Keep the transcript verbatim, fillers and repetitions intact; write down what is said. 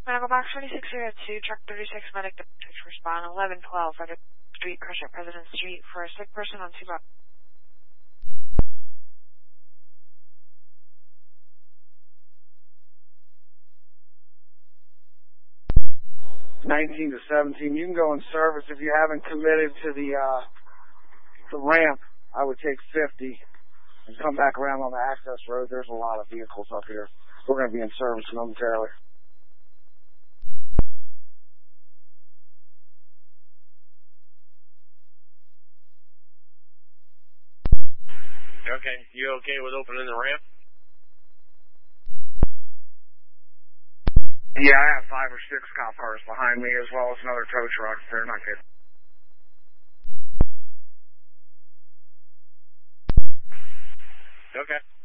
Medical box twenty-six oh two, truck thirty-six, medic six, respond eleven twelve, Frederick Street, Crush at President Street for a sick person on two blocks. nineteen to seventeen, you can go in service if you haven't committed to the, uh, the ramp. I would take fifty and come back around on the access road. There's a lot of vehicles up here. We're going to be in service momentarily. Okay, you okay with opening the ramp? Yeah, I have five or six cop cars behind me as well as another tow truck. They're not good. Okay.